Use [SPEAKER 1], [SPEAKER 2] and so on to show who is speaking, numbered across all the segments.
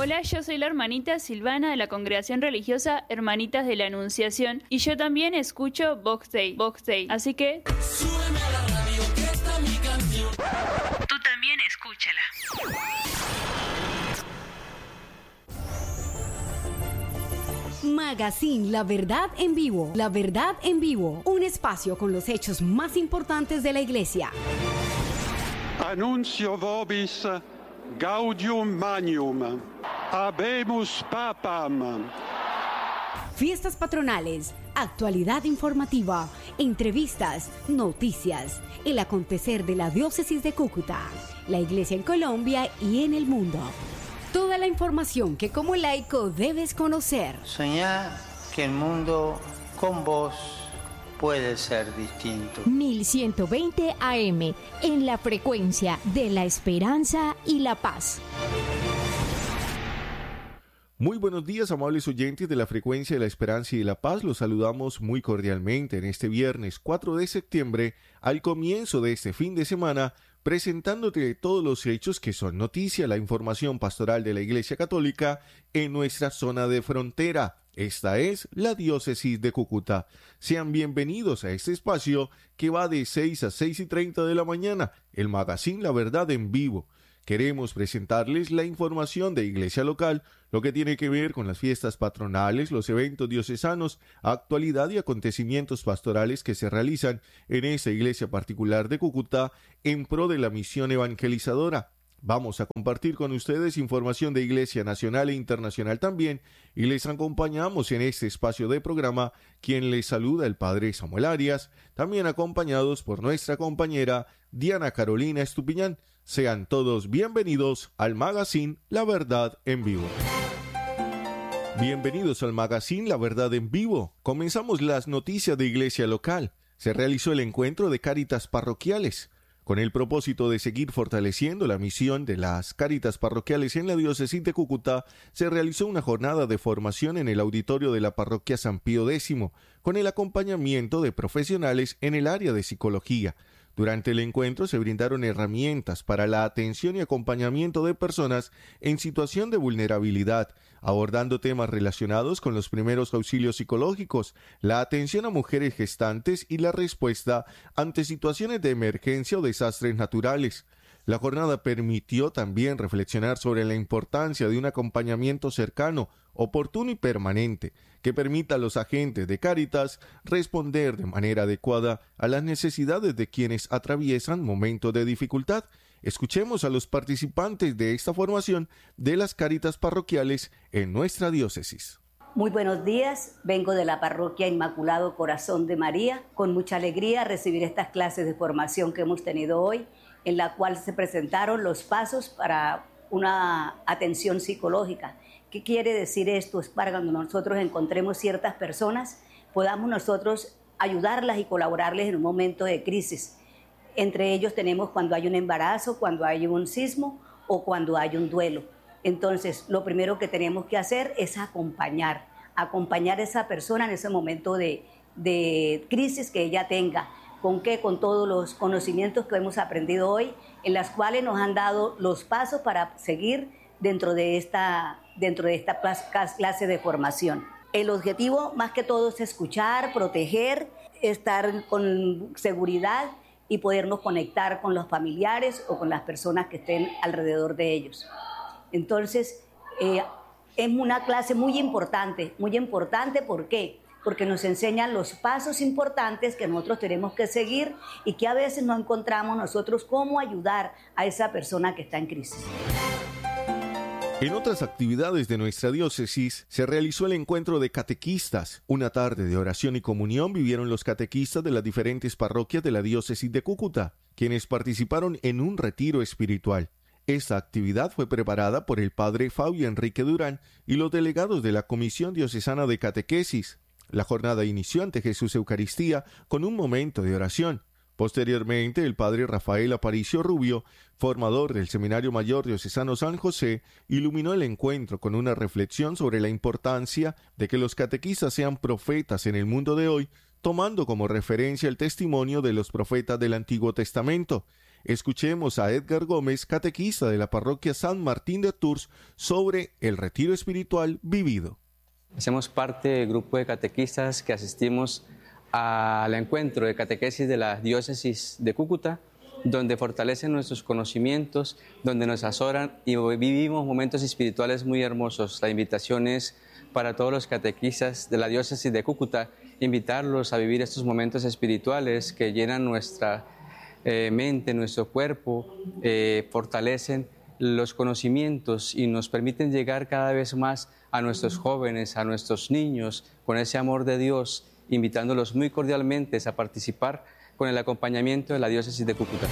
[SPEAKER 1] Hola, yo soy la hermanita Silvana de la Congregación Religiosa Hermanitas de la Anunciación y yo también escucho Vox Dei, así que...
[SPEAKER 2] Súbeme a la radio que está mi canción.
[SPEAKER 1] Tú también escúchala.
[SPEAKER 3] Magazine La Verdad en Vivo. La Verdad en Vivo. Un espacio con los hechos más importantes de la Iglesia.
[SPEAKER 4] Annuncio vobis Gaudium Magnum. Habemus Papam.
[SPEAKER 3] Fiestas patronales, actualidad informativa, entrevistas, noticias, el acontecer de la diócesis de Cúcuta, la Iglesia en Colombia y en el mundo. Toda la información que como laico debes conocer.
[SPEAKER 5] Soñá que el mundo con vos puede ser distinto.
[SPEAKER 6] 1120 AM, en la frecuencia de la esperanza y la paz.
[SPEAKER 7] Muy buenos días, amables oyentes de la frecuencia de la esperanza y de la paz. Los saludamos muy cordialmente en este viernes 4 de septiembre, al comienzo de este fin de semana, presentándote todos los hechos que son noticia, la información pastoral de la Iglesia Católica en nuestra zona de frontera. Esta es la diócesis de Cúcuta. Sean bienvenidos a este espacio que va de 6 a 6:30 de la mañana, el magazine La Verdad en Vivo. Queremos presentarles la información de Iglesia local, lo que tiene que ver con las fiestas patronales, los eventos diocesanos, actualidad y acontecimientos pastorales que se realizan en esta iglesia particular de Cúcuta en pro de la misión evangelizadora. Vamos a compartir con ustedes información de Iglesia nacional e internacional también, y les acompañamos en este espacio de programa quien les saluda el Padre Samuel Arias, también acompañados por nuestra compañera Diana Carolina Estupiñán. Sean todos bienvenidos al magazine La Verdad en Vivo. Bienvenidos al magazine La Verdad en Vivo. Comenzamos las noticias de Iglesia local. Se realizó el encuentro de Cáritas parroquiales. Con el propósito de seguir fortaleciendo la misión de las Cáritas parroquiales en la diócesis de Cúcuta, se realizó una jornada de formación en el auditorio de la parroquia San Pío X, con el acompañamiento de profesionales en el área de psicología. Durante el encuentro se brindaron herramientas para la atención y acompañamiento de personas en situación de vulnerabilidad, abordando temas relacionados con los primeros auxilios psicológicos, la atención a mujeres gestantes y la respuesta ante situaciones de emergencia o desastres naturales. La jornada permitió también reflexionar sobre la importancia de un acompañamiento cercano, oportuno y permanente, que permita a los agentes de Cáritas responder de manera adecuada a las necesidades de quienes atraviesan momentos de dificultad. Escuchemos a los participantes de esta formación de las Cáritas parroquiales en nuestra diócesis.
[SPEAKER 8] Muy buenos días, vengo de la parroquia Inmaculado Corazón de María, con mucha alegría recibir estas clases de formación que hemos tenido hoy, en la cual se presentaron los pasos para una atención psicológica. ¿Qué quiere decir esto? Es para cuando nosotros encontremos ciertas personas, podamos nosotros ayudarlas y colaborarles en un momento de crisis. Entre ellos tenemos cuando hay un embarazo, cuando hay un sismo o cuando hay un duelo. Entonces, lo primero que tenemos que hacer es acompañar a esa persona en ese momento de crisis que ella tenga. ¿Con qué? Con todos los conocimientos que hemos aprendido hoy, en las cuales nos han dado los pasos para seguir dentro de esta clase de formación. El objetivo, más que todo, es escuchar, proteger, estar con seguridad y podernos conectar con los familiares o con las personas que estén alrededor de ellos. Entonces, es una clase muy importante. ¿Por qué? Porque nos enseñan los pasos importantes que nosotros tenemos que seguir y que a veces no encontramos nosotros cómo ayudar a esa persona que está en crisis.
[SPEAKER 7] En otras actividades de nuestra diócesis se realizó el encuentro de catequistas. Una tarde de oración y comunión vivieron los catequistas de las diferentes parroquias de la diócesis de Cúcuta, quienes participaron en un retiro espiritual. Esta actividad fue preparada por el padre Fabio Enrique Durán y los delegados de la Comisión Diocesana de Catequesis. La jornada inició ante Jesús Eucaristía con un momento de oración. Posteriormente, el padre Rafael Aparicio Rubio, formador del Seminario Mayor Diocesano San José, iluminó el encuentro con una reflexión sobre la importancia de que los catequistas sean profetas en el mundo de hoy, tomando como referencia el testimonio de los profetas del Antiguo Testamento. Escuchemos a Edgar Gómez, catequista de la parroquia San Martín de Tours, sobre el retiro espiritual vivido.
[SPEAKER 9] Hacemos parte del grupo de catequistas que asistimos al encuentro de catequesis de la diócesis de Cúcuta, donde fortalecen nuestros conocimientos, donde nos asesoran y vivimos momentos espirituales muy hermosos. La invitación es para todos los catequistas de la diócesis de Cúcuta, invitarlos a vivir estos momentos espirituales que llenan nuestra mente, nuestro cuerpo, fortalecen los conocimientos y nos permiten llegar cada vez más a nuestros jóvenes, a nuestros niños, con ese amor de Dios, invitándolos muy cordialmente a participar con el acompañamiento de la diócesis de Cúcuta.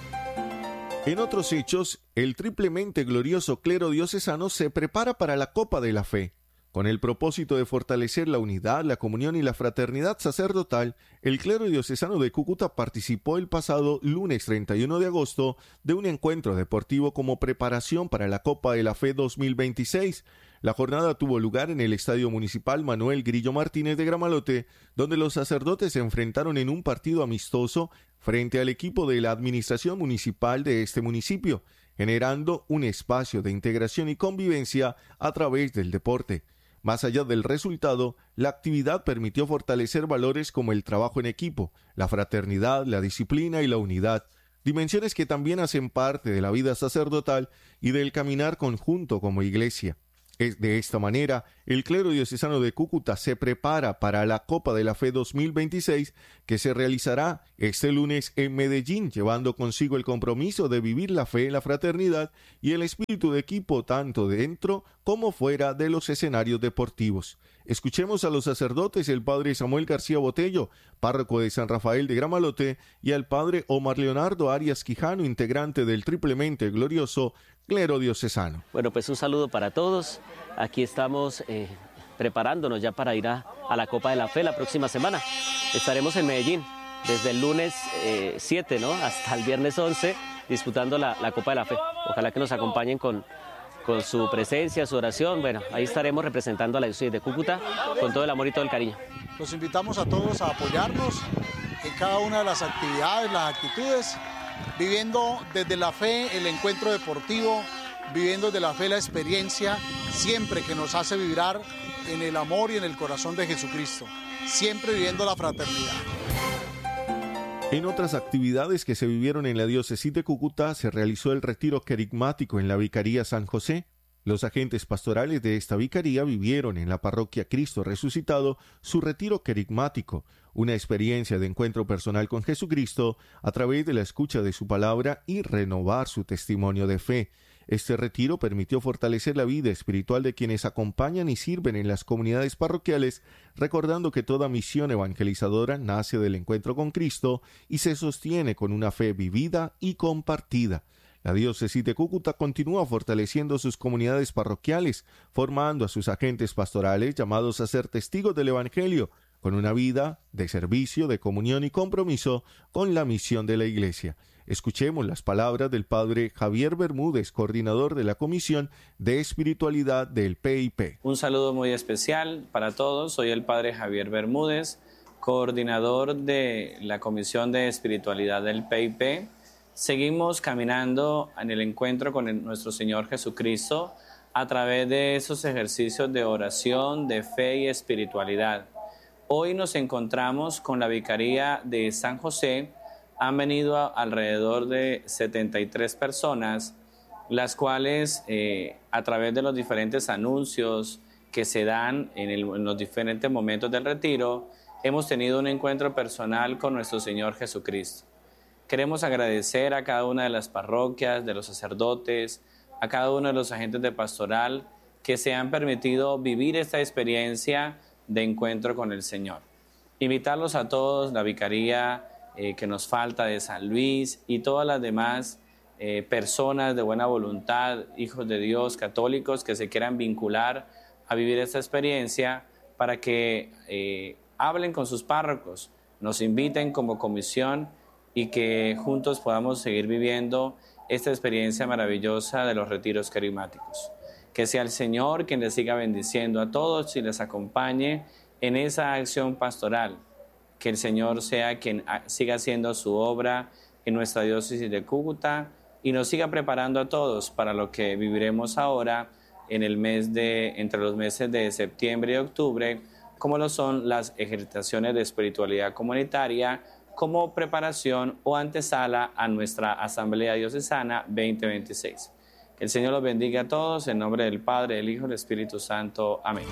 [SPEAKER 7] En otros hechos, el triplemente glorioso clero diocesano se prepara para la Copa de la Fe. Con el propósito de fortalecer la unidad, la comunión y la fraternidad sacerdotal, el clero diocesano de Cúcuta participó el pasado lunes 31 de agosto de un encuentro deportivo como preparación para la Copa de la Fe 2026. La jornada tuvo lugar en el Estadio Municipal Manuel Grillo Martínez de Gramalote, donde los sacerdotes se enfrentaron en un partido amistoso frente al equipo de la administración municipal de este municipio, generando un espacio de integración y convivencia a través del deporte. Más allá del resultado, la actividad permitió fortalecer valores como el trabajo en equipo, la fraternidad, la disciplina y la unidad, dimensiones que también hacen parte de la vida sacerdotal y del caminar conjunto como iglesia. De esta manera, el clero diocesano de Cúcuta se prepara para la Copa de la Fe 2026 que se realizará este lunes en Medellín, llevando consigo el compromiso de vivir la fe, la fraternidad y el espíritu de equipo tanto dentro como fuera de los escenarios deportivos. Escuchemos a los sacerdotes, el padre Samuel García Botello, párroco de San Rafael de Gramalote, y al padre Omar Leonardo Arias Quijano, integrante del triplemente glorioso clero diocesano.
[SPEAKER 10] Bueno, pues un saludo para todos. Aquí estamos preparándonos ya para ir a la Copa de la Fe la próxima semana. Estaremos en Medellín desde el lunes 7, ¿no?, hasta el viernes 11 disputando la Copa de la Fe. Ojalá que nos acompañen con su presencia, su oración. Bueno, ahí estaremos representando a la diócesis de Cúcuta con todo el amor y todo el cariño.
[SPEAKER 11] Los invitamos a todos a apoyarnos en cada una de las actividades, las actitudes, viviendo desde la fe el encuentro deportivo, viviendo desde la fe la experiencia, siempre que nos hace vibrar en el amor y en el corazón de Jesucristo, siempre viviendo la fraternidad.
[SPEAKER 7] En otras actividades que se vivieron en la diócesis de Cúcuta se realizó el retiro querigmático en la Vicaría San José. Los agentes pastorales de esta vicaría vivieron en la parroquia Cristo Resucitado su retiro querigmático, una experiencia de encuentro personal con Jesucristo a través de la escucha de su palabra y renovar su testimonio de fe. Este retiro permitió fortalecer la vida espiritual de quienes acompañan y sirven en las comunidades parroquiales, recordando que toda misión evangelizadora nace del encuentro con Cristo y se sostiene con una fe vivida y compartida. La diócesis de Cúcuta continúa fortaleciendo sus comunidades parroquiales, formando a sus agentes pastorales llamados a ser testigos del Evangelio, con una vida de servicio, de comunión y compromiso con la misión de la Iglesia. Escuchemos las palabras del padre Javier Bermúdez, coordinador de la Comisión de Espiritualidad del PIP.
[SPEAKER 12] Un saludo muy especial para todos. Soy el padre Javier Bermúdez, coordinador de la Comisión de Espiritualidad del PIP. Seguimos caminando en el encuentro con nuestro Señor Jesucristo a través de esos ejercicios de oración, de fe y espiritualidad. Hoy nos encontramos con la Vicaría de San José. Han venido alrededor de 73 personas, las cuales a través de los diferentes anuncios que se dan en los diferentes momentos del retiro, hemos tenido un encuentro personal con nuestro Señor Jesucristo. Queremos agradecer a cada una de las parroquias, de los sacerdotes, a cada uno de los agentes de pastoral que se han permitido vivir esta experiencia de encuentro con el Señor. Invitarlos a todos, la Vicaría que nos falta de San Luis y todas las demás personas de buena voluntad, hijos de Dios, católicos que se quieran vincular a vivir esta experiencia para que hablen con sus párrocos, nos inviten como comisión y que juntos podamos seguir viviendo esta experiencia maravillosa de los retiros carismáticos. Que sea el Señor quien les siga bendiciendo a todos y les acompañe en esa acción pastoral. Que el Señor sea quien siga haciendo su obra en nuestra diócesis de Cúcuta y nos siga preparando a todos para lo que viviremos ahora entre los meses de septiembre y octubre, como lo son las ejercitaciones de espiritualidad comunitaria como preparación o antesala a nuestra Asamblea Diocesana 2026. Que el Señor los bendiga a todos, en nombre del Padre, del Hijo y del Espíritu Santo. Amén.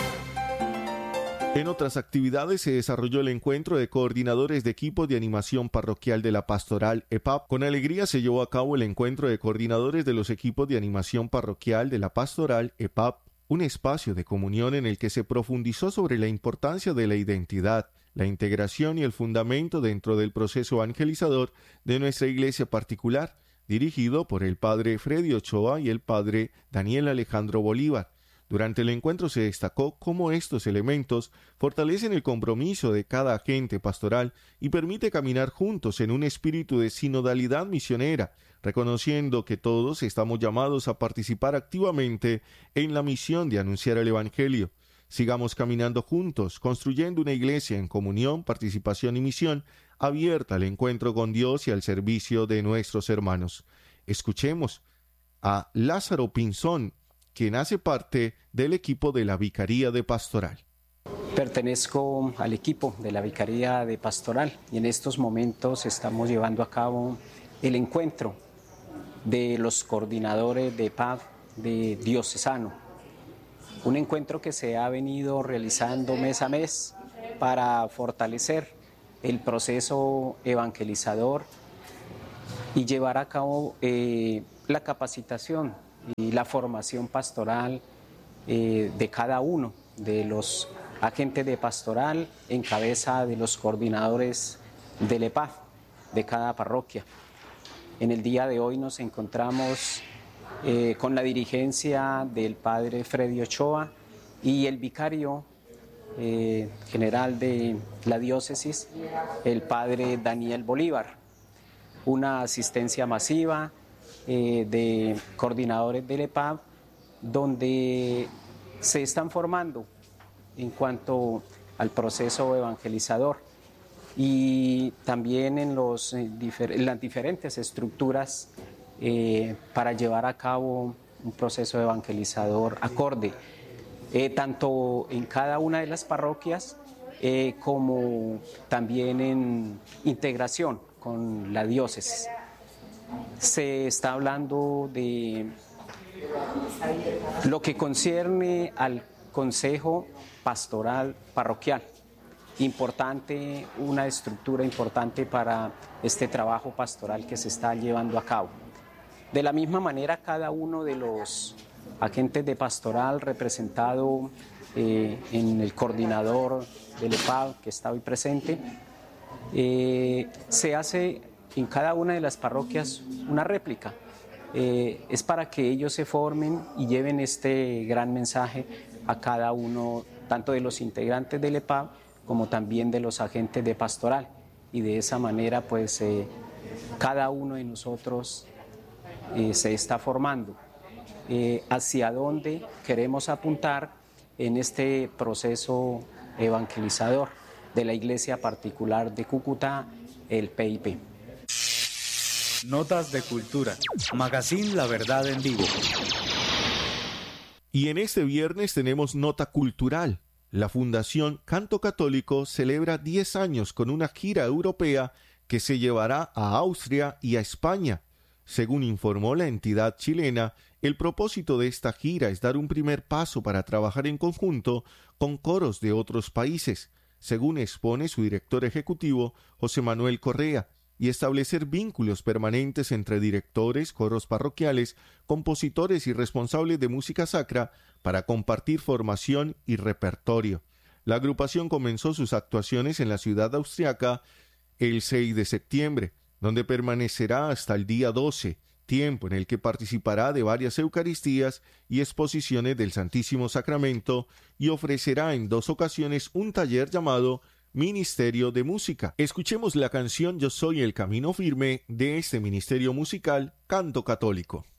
[SPEAKER 7] En otras actividades se desarrolló el encuentro de coordinadores de equipos de animación parroquial de la Pastoral EPAP. Con alegría se llevó a cabo el encuentro de coordinadores de los equipos de animación parroquial de la Pastoral EPAP, un espacio de comunión en el que se profundizó sobre la importancia de la identidad, la integración y el fundamento dentro del proceso evangelizador de nuestra iglesia particular, dirigido por el padre Freddy Ochoa y el padre Daniel Alejandro Bolívar. Durante el encuentro se destacó cómo estos elementos fortalecen el compromiso de cada agente pastoral y permite caminar juntos en un espíritu de sinodalidad misionera, reconociendo que todos estamos llamados a participar activamente en la misión de anunciar el Evangelio. Sigamos caminando juntos, construyendo una iglesia en comunión, participación y misión, abierta al encuentro con Dios y al servicio de nuestros hermanos. Escuchemos a Lázaro Pinzón, quien hace parte del equipo de la Vicaría de Pastoral.
[SPEAKER 13] Pertenezco al equipo de la Vicaría de Pastoral y en estos momentos estamos llevando a cabo el encuentro de los coordinadores de EPAP de Diocesano. Un encuentro que se ha venido realizando mes a mes para fortalecer el proceso evangelizador y llevar a cabo la capacitación y la formación pastoral de cada uno de los agentes de pastoral en cabeza de los coordinadores del EPAP de cada parroquia. En el día de hoy nos encontramos con la dirigencia del padre Freddy Ochoa y el vicario general de la diócesis, el padre Daniel Bolívar. Una asistencia masiva de coordinadores del EPAP, donde se están formando en cuanto al proceso evangelizador y también en las diferentes estructuras para llevar a cabo un proceso evangelizador acorde, tanto en cada una de las parroquias como también en integración con la diócesis. Se está hablando de lo que concierne al Consejo Pastoral Parroquial. Importante, una estructura importante para este trabajo pastoral que se está llevando a cabo. De la misma manera, cada uno de los agentes de pastoral representado en el coordinador del EPAP que está hoy presente, se hace en cada una de las parroquias una réplica. Es para que ellos se formen y lleven este gran mensaje a cada uno, tanto de los integrantes del EPAP como también de los agentes de pastoral. Y de esa manera, pues, cada uno de nosotros se está formando. Hacia dónde queremos apuntar en este proceso evangelizador de la Iglesia Particular de Cúcuta, el PIP.
[SPEAKER 14] Notas de Cultura, Magazine La Verdad en Vivo.
[SPEAKER 7] Y en este viernes tenemos Nota Cultural. La Fundación Canto Católico celebra 10 años con una gira europea que se llevará a Austria y a España. Según informó la entidad chilena, el propósito de esta gira es dar un primer paso para trabajar en conjunto con coros de otros países, según expone su director ejecutivo, José Manuel Correa, y establecer vínculos permanentes entre directores, coros parroquiales, compositores y responsables de música sacra para compartir formación y repertorio. La agrupación comenzó sus actuaciones en la ciudad austriaca el 6 de septiembre, donde permanecerá hasta el día 12, tiempo en el que participará de varias Eucaristías y exposiciones del Santísimo Sacramento y ofrecerá en 2 ocasiones un taller llamado Ministerio de Música. Escuchemos la canción Yo soy el camino firme de este ministerio musical Canto Católico.